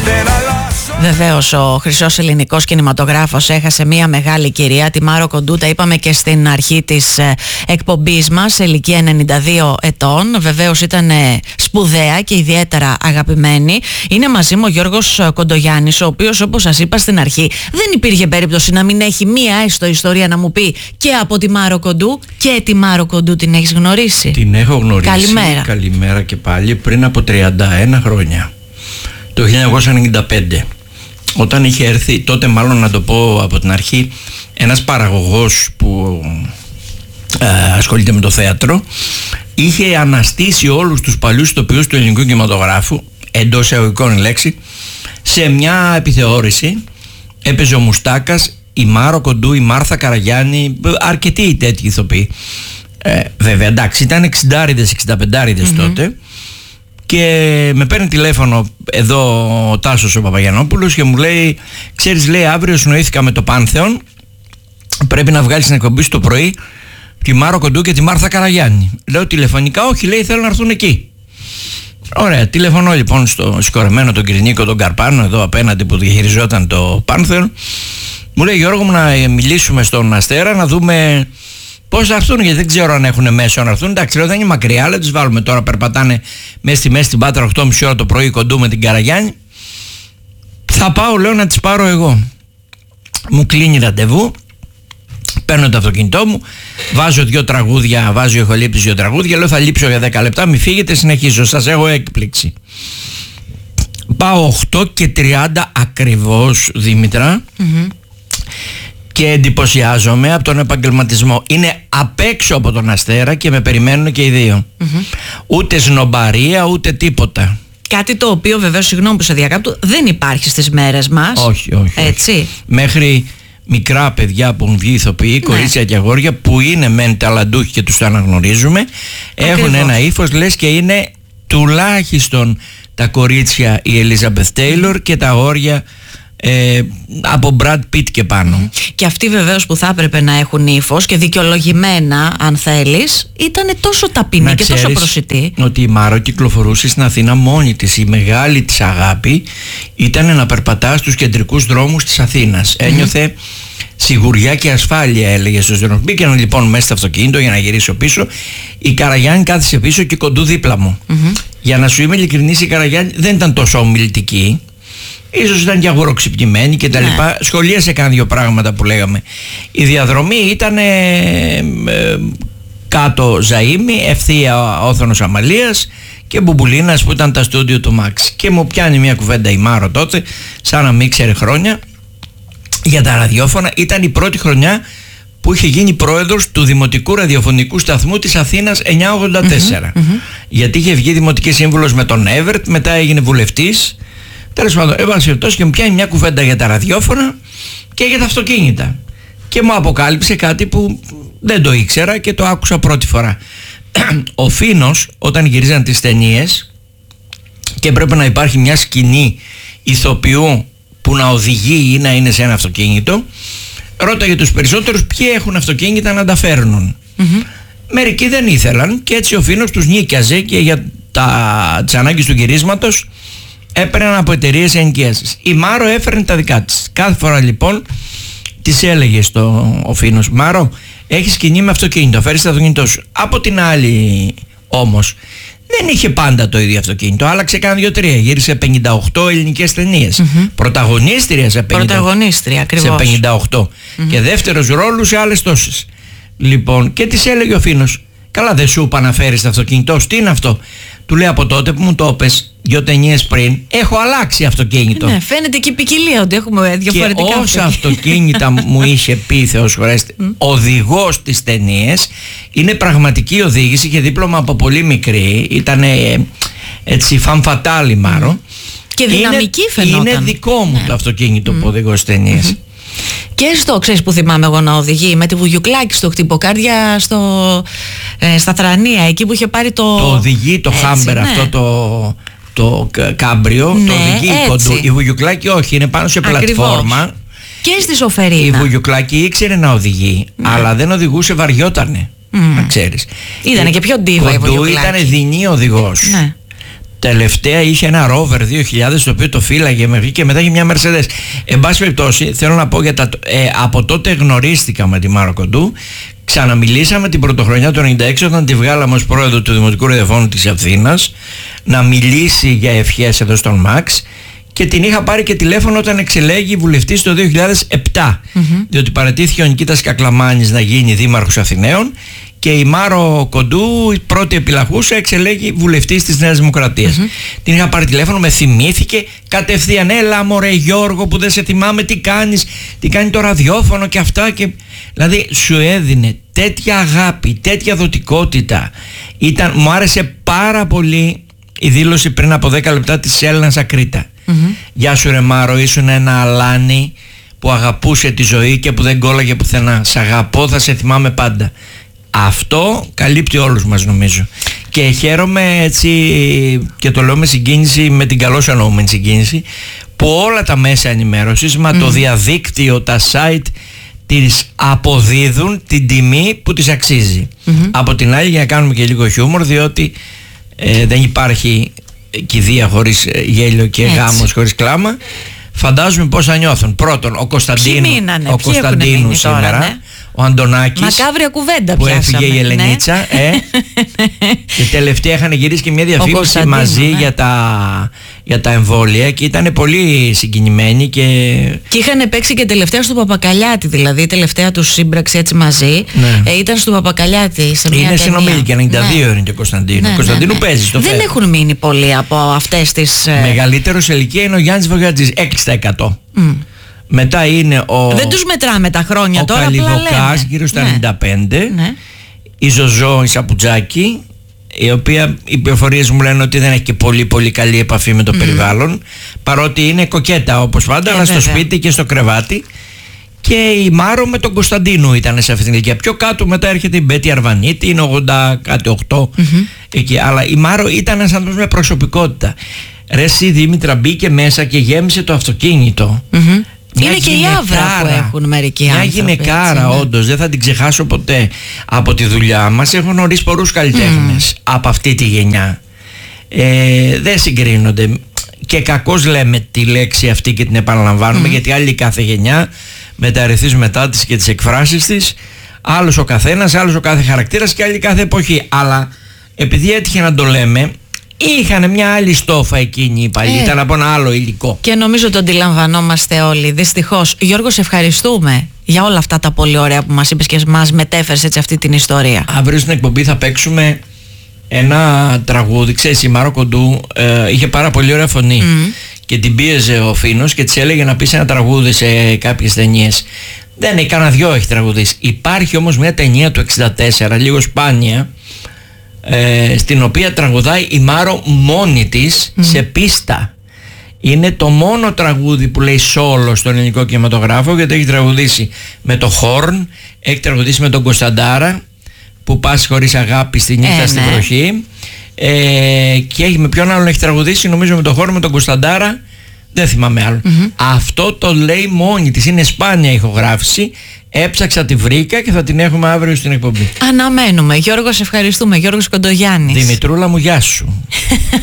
Βεβαίως ο χρυσός ελληνικός κινηματογράφος έχασε μια μεγάλη κυρία, τη Μάρο Κοντού. Τα είπαμε και στην αρχή της εκπομπής μας, σε ηλικία 92 ετών. Βεβαίως ήταν σπουδαία και ιδιαίτερα αγαπημένη. Είναι μαζί μου ο Γιώργος Κοντογιάννης, ο οποίος, όπως σας είπα στην αρχή, δεν υπήρχε περίπτωση να μην έχει μία έστω ιστορία να μου πει και από τη Μάρο Κοντού. Και τη Μάρο Κοντού την έχεις γνωρίσει? Την έχω γνωρίσει. Καλημέρα. Καλημέρα και πάλι, πριν από 31 χρόνια, το 1995. Όταν είχε έρθει, τότε μάλλον να το πω από την αρχή, ένας παραγωγός που ασχολείται με το θέατρο, είχε αναστήσει όλους τους παλιούς ηθοποιούς του ελληνικού κινηματογράφου, εντός εισαγωγικών η λέξη, σε μια επιθεώρηση. Έπαιζε ο Μουστάκας, η Μάρο Κοντού, η Μάρθα Καραγιάννη, αρκετοί τέτοιοι ηθοποιοί. Βέβαια, εντάξει, ήταν 60'ριδες, 65'ριδες τότε. Και με παίρνει τηλέφωνο εδώ ο Τάσος ο Παπαγιαννόπουλος και μου λέει, ξέρεις, λέει, αύριο συνοήθηκα με το Πάνθεον, πρέπει να βγάλεις την εκπομπή στο πρωί τη Μάρο Κοντού και τη Μάρθα Καραγιάννη. Λέω τηλεφωνικά, όχι, λέει, θέλω να έρθουν εκεί. Ωραία, τηλεφωνώ λοιπόν στο συγχωρεμένο τον Κυρνίκο τον Καρπάνο εδώ απέναντι που διαχειριζόταν το Πάνθεον. Μου λέει, Γιώργο μου, να μιλήσουμε στον Αστέρα να δούμε πώς θα έρθουν, γιατί δεν ξέρω αν έχουν μέσο να έρθουν. Εντάξει, λέω, δεν είναι μακριά, αλλά τους βάλουμε τώρα. Περπατάνε μέσα στη μέση στην Πάτρα 8.30 ώρα το πρωί, Κοντού με την Καραγιάννη. Θα πάω, λέω, να τις πάρω εγώ. Μου κλείνει ραντεβού. Παίρνω το αυτοκίνητό μου, βάζω 2 τραγούδια, βάζω ηχολήπτης 2 τραγούδια. Λέω, θα λείψω για 10 λεπτά, μη φύγετε, συνεχίζω. Σας έχω έκπληξη. Πάω 8:30 ακριβώς, Δήμητρα. Και εντυπωσιάζομαι από τον επαγγελματισμό. Είναι απ' έξω από τον Αστέρα και με περιμένουν και οι δύο. Ούτε σνομπαρία ούτε τίποτα. Κάτι το οποίο βεβαίως, συγγνώμη που σε διακάπτω, δεν υπάρχει στις μέρες μας. Όχι. Έτσι. Μέχρι μικρά παιδιά που έχουν βγει ηθοποιοί, κορίτσια και αγόρια, που είναι μεν ταλαντούχοι και τους τα αναγνωρίζουμε, έχουν ένα ύφος, λες και είναι τουλάχιστον τα κορίτσια η Ελίζαμπεθ Τέιλορ και τα αγόρια από Μπραντ Πιτ και πάνω. Και αυτοί βεβαίως που θα έπρεπε να έχουν ύφος και δικαιολογημένα, αν θέλεις, ήταν τόσο ταπεινοί και τόσο προσιτοί. Ότι η Μάρο κυκλοφορούσε στην Αθήνα μόνη της. Η μεγάλη της αγάπη ήταν να περπατά στους κεντρικούς δρόμους της Αθήνας. Ένιωθε σιγουριά και ασφάλεια, έλεγε στους δρόμους. Μπήκαν λοιπόν μέσα στο αυτοκίνητο για να γυρίσω πίσω. Η Καραγιάννη κάθισε πίσω και Κοντού δίπλα μου. Για να σου είμαι ειλικρινής, η Καραγιάννη δεν ήταν τόσο ομιλητική. Ίσως ήταν και αγοροξυπνημένη και τα λοιπά. Σχολίασε κάνα 2 πράγματα που λέγαμε. Η διαδρομή ήταν κάτω Ζαΐμι, ευθεία Όθωνος Αμαλίας και Μπουμπουλίνας που ήταν τα στούντιο του Μάξ. Και μου πιάνει μια κουβέντα η Μάρο τότε, σαν να μην ξέρει χρόνια, για τα ραδιόφωνα. Ήταν η πρώτη χρονιά που είχε γίνει πρόεδρος του Δημοτικού Ραδιοφωνικού Σταθμού της Αθήνας 984. Γιατί είχε βγει δημοτική σύμβουλος με τον Εύερτ, μετά έγινε βουλευτής. Τέλος πάντων, έβαλε και μου πιάνει μια κουβέντα για τα ραδιόφωνα και για τα αυτοκίνητα. Και μου αποκάλυψε κάτι που δεν το ήξερα και το άκουσα πρώτη φορά. Ο Φίνος, όταν γυρίζαν τις ταινίες και πρέπει να υπάρχει μια σκηνή ηθοποιού που να οδηγεί ή να είναι σε ένα αυτοκίνητο, ρώταγε τους περισσότερους ποιοι έχουν αυτοκίνητα να τα φέρνουν. Μερικοί δεν ήθελαν και έτσι ο Φίνος τους νίκιαζε και για τις ανάγκες του γυρίσματος έπαιρναν από εταιρείες ενοικίασης. Η Μάρο έφερνε τα δικά της. Κάθε φορά λοιπόν της έλεγε ο Φίνος, Μάρο, έχεις σκηνή με αυτοκίνητο, φέρεις το αυτοκίνητό σου. Από την άλλη όμως δεν είχε πάντα το ίδιο αυτοκίνητο, άλλαξε κάνα 2-3, γύρισε 58 ελληνικές ταινίες. Πρωταγωνίστρια σε 58 και δεύτερος ρόλου σε άλλες τόσες. Λοιπόν, και της έλεγε ο Φίνος, καλά δεν σου είπα να φέρεις το αυτοκίνητό σου, τι είναι αυτό? Του λέει, από τότε που μου το είπες 2 ταινίες πριν, έχω αλλάξει αυτοκίνητο. Ναι, φαίνεται και η ποικιλία ότι έχουμε διαφορετικά. Και όσα αυτοκίνητα μου είχε πει, Θεός χωρέστε, οδηγός της ταινίες, είναι πραγματική οδήγηση και δίπλωμα από πολύ μικρή. Ήταν έτσι φανφατάλη Μάρο. Και δυναμική φαινόταν. Είναι δικό μου το αυτοκίνητο που οδηγώ στις ταινίες. Και στο, ξέρεις που θυμάμαι εγώ να οδηγεί, με τη Βουγιουκλάκη στο χτυποκάρδια στα Θρανία, εκεί που είχε πάρει το οδηγεί το Χάμπερ, αυτό το κάμπριο, το οδηγεί Κοντού. Η Βουγιουκλάκη όχι, είναι πάνω σε πλατφόρμα. Και στη Σοφερίνα. Η Βουγιουκλάκη ήξερε να οδηγεί, αλλά δεν οδηγούσε, βαριότανε. Να ξέρεις. Ήτανε και πιο ντίβα η Βουγιουκλάκη. Κοντού ήταν δεινή οδηγός. Τελευταία είχε ένα Rover 2000 το οποίο το φύλαγε και μετά είχε μια Mercedes. Εν πάση περιπτώσει, θέλω να πω από τότε γνωρίστηκα με τη Μάρο Κοντού. Ξαναμιλήσαμε την πρωτοχρονιά του 96 όταν τη βγάλαμε ως πρόεδρο του Δημοτικού Ραδιοφώνου της Αθήνας να μιλήσει για ευχές εδώ στον Μαξ, και την είχα πάρει και τηλέφωνο όταν εξελέγει βουλευτής το 2007, διότι παραιτήθηκε ο Νικήτας Κακλαμάνης να γίνει δήμαρχος Αθηναίων και η Μάρο Κοντού, η πρώτη επιλαχούσα, εξελέγει βουλευτής της Νέας Δημοκρατίας. Την είχα πάρει τηλέφωνο, με θυμήθηκε κατευθείαν. Έλα μωρέ Γιώργο που δεν σε θυμάμαι, τι κάνεις, τι κάνει το ραδιόφωνο και αυτά. Και δηλαδή σου έδινε τέτοια αγάπη, τέτοια δοτικότητα. Μου άρεσε πάρα πολύ η δήλωση πριν από 10 λεπτά της Έλληνας Ακρίτα. Γεια σου ρε Μάρο, ήσουν ένα αλάνι που αγαπούσε τη ζωή και που δεν κόλλαγε πουθενά. Σ' αγαπώ, θα σε θυμάμαι πάντα. Αυτό καλύπτει όλους μας νομίζω. Και χαίρομαι έτσι, και το λέω με συγκίνηση, με την καλώς εννοούμενη συγκίνηση, που όλα τα μέσα ενημέρωσης, το διαδίκτυο, τα site τις αποδίδουν την τιμή που τις αξίζει. Από την άλλη, για να κάνουμε και λίγο χιούμορ, διότι δεν υπάρχει κηδεία χωρίς γέλιο και γάμος χωρίς κλάμα. Φαντάζομαι πώς θα νιώθουν. Πρώτον, ο Κωνσταντίνου σήμερα, τώρα, ναι. Ο Αντωνάκης, μακάβρια κουβέντα που πιάσαμε, έφυγε η Ελενίτσα, και τελευταία είχαν γυρίσει και μια διαφήμιση μαζί, ναι, για τα εμβόλια, και ήταν πολύ συγκινημένοι και είχαν παίξει και τελευταία στο Παπακαλιάτη, δηλαδή η τελευταία του σύμπραξη έτσι μαζί, ναι. Ήταν στο Παπακαλιάτη σε μια είναι συνομήλικη, 92 ναι. Είναι και ο Κωνσταντίνου. Ναι, Κωνσταντίνου ναι. παίζει στο Δεν έχουν μείνει πολλοί από αυτές τις... Μεγαλύτερος σε ηλικία είναι ο Γιάννης Βογιατζής, 6%. Μετά είναι δεν τους μετράμε τα χρόνια ο τώρα. Ο Καλυβοκάς γύρω στα 95, ναι. Η Ζωζό η Σαπουτζάκη, η οποία οι πληροφορίες μου λένε ότι δεν έχει και πολύ καλή επαφή με το περιβάλλον, παρότι είναι κοκέτα όπως πάντα, αλλά στο σπίτι και στο κρεβάτι. Και η Μάρο με τον Κωνσταντίνου ήταν σε αυτήν την ηλικία. Πιο κάτω μετά έρχεται η Μπέτη Αρβανίτη, είναι 88 εκεί. Αλλά η Μάρο ήταν ένας άνθρωπος με προσωπικότητα. Ρε εσύ Δήμητρα, μπήκε μέσα και γέμισε το αυτοκίνητο. Είναι και η άβρα που έχουν μερικοί άνθρωποι. Μια γυναικάρα, όντως, δεν θα την ξεχάσω ποτέ. Από τη δουλειά μας έχω γνωρίσει πολλούς καλλιτέχνες από αυτή τη γενιά. Δεν συγκρίνονται. Και κακώς λέμε τη λέξη αυτή και την επαναλαμβάνουμε, γιατί άλλη κάθε γενιά με τα αριθμίσματά της και τις εκφράσεις της, άλλος ο καθένας, άλλος ο κάθε χαρακτήρας και άλλη κάθε εποχή. Αλλά επειδή έτυχε να το λέμε, είχαν μια άλλη στόφα εκείνη οι παλιοί, ήταν από ένα άλλο υλικό. Και νομίζω το αντιλαμβανόμαστε όλοι. Δυστυχώς. Γιώργο, σε ευχαριστούμε για όλα αυτά τα πολύ ωραία που μας είπες και μας μετέφερες έτσι αυτή την ιστορία. Αύριο στην εκπομπή θα παίξουμε ένα τραγούδι. Ξέρεις, η Μάρο Κοντού είχε πάρα πολύ ωραία φωνή και την πίεζε ο Φίνος και της έλεγε να πεις ένα τραγούδι σε κάποιες ταινίες. Δεν έχει, κανένα δυο έχει τραγουδίσει. Υπάρχει όμως μια ταινία του 64, λίγο σπάνια, στην οποία τραγουδάει η Μάρο μόνη της σε πίστα. Είναι το μόνο τραγούδι που λέει solo στον ελληνικό κινηματογράφο, γιατί έχει τραγουδήσει με το Χόρν, έχει τραγουδήσει με τον Κωνσταντάρα που πας χωρίς αγάπη στη νύχτα στην βροχή, και έχει, με ποιον άλλον έχει τραγουδήσει, νομίζω με τον Χόρν, με τον Κωνσταντάρα, δεν θυμάμαι άλλον. Αυτό το λέει μόνη της, είναι σπάνια ηχογράφηση. Έψαξα, τη βρήκα και θα την έχουμε αύριο στην εκπομπή. Αναμένουμε. Γιώργο, σε ευχαριστούμε. Γιώργος Κοντογιάννης. Δημητρούλα μου, γεια σου.